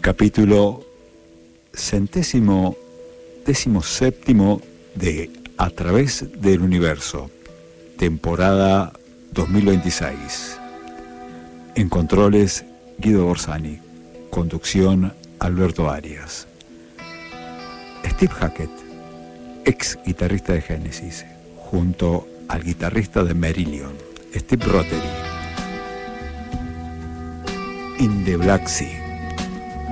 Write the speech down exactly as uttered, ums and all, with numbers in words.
Capítulo centésimo, décimo séptimo de A Través del Universo, temporada dos mil veintiséis. En controles, Guido Borsani. Conducción, Alberto Arias. Steve Hackett, ex guitarrista de Genesis, junto al guitarrista de Marillion, Steve Rothery. In the Black Sea.